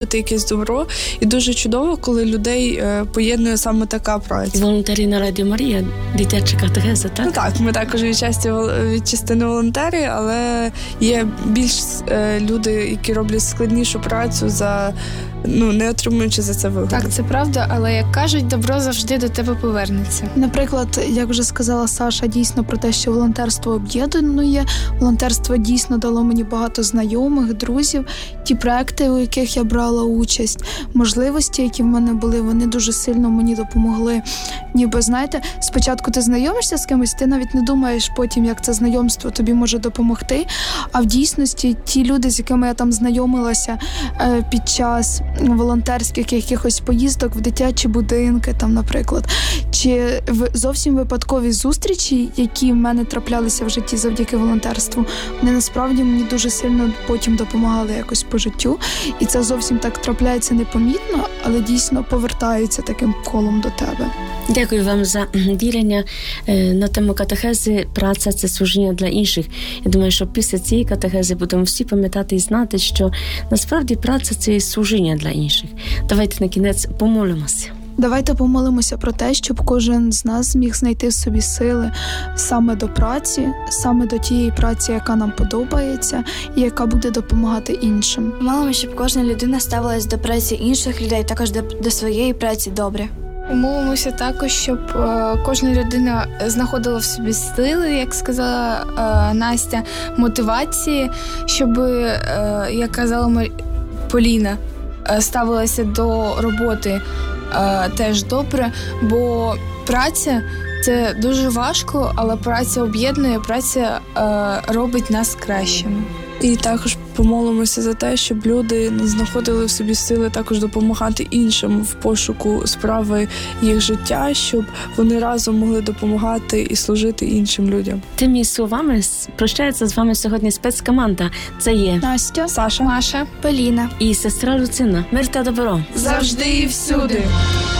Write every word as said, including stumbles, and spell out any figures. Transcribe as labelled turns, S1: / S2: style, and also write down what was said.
S1: якесь добро. І дуже чудово, коли людей е, поєднує саме така праця.
S2: Волонтери на Радіо Марія, дитяча катехеза, так?
S1: Ну так, ми також від, часті, від частини волонтери, але є більш е, люди, які роблять складнішу працю, за, ну, не отримуючи за це вигоду.
S3: Так, це правда, але, як кажуть, добро завжди до тебе повернеться.
S4: Наприклад, як вже сказала Саша, дійсно про те, що волонтерство об'єднує. Волонтерство дійсно дало мені багато знайомих, друзів. Ті проекти, у яких я брала участь, можливості, які в мене були, вони дуже сильно мені допомогли. Ніби, знаєте, спочатку ти знайомишся з кимось, ти навіть не думаєш потім, як це знайомство тобі може допомогти. А в дійсності ті люди, з якими я там знайомилася е, під час волонтерських якихось поїздок в дитячі будинки, там, наприклад, чи в зовсім випадкові зустрічі, які в мене траплялися в житті завдяки волонтерству, вони насправді мені дуже сильно потім допомагали якось по життю. І це зовсім так трапляється непомітно, але дійсно повертається таким колом до тебе.
S2: Дякую вам за ділення на тему катехези. Праця – це служіння для інших. Я думаю, що після цієї катехези будемо всі пам'ятати і знати, що насправді праця – це служіння для інших. Давайте на кінець помолимося.
S4: Давайте помолимося про те, щоб кожен з нас зміг знайти в собі сили саме до праці, саме до тієї праці, яка нам подобається і яка буде допомагати іншим.
S5: Молимо, щоб кожна людина ставилась до праці інших людей, також до, до своєї праці добре.
S3: Молимося також, щоб е, кожна людина знаходила в собі сили, як сказала е, Настя, мотивації, щоб, е, як казала Мар... Поліна, е, ставилася до роботи е, теж добре, бо праця – це дуже важко, але праця об'єднує, праця е, робить нас кращими.
S1: І також помолимося за те, щоб люди знаходили в собі сили також допомагати іншим в пошуку справи їх життя, щоб вони разом могли допомагати і служити іншим людям.
S2: Тими словами прощається з вами сьогодні спецкоманда. Це є
S4: Настя,
S1: Саша,
S3: Маша,
S5: Поліна
S2: і сестра Люцина. Мир та добро.
S1: Завжди і всюди.